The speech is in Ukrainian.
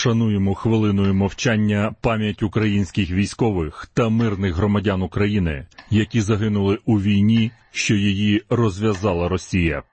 Вшануємо хвилиною мовчання пам'ять українських військових та мирних громадян України, які загинули у війні, що її розв'язала Росія.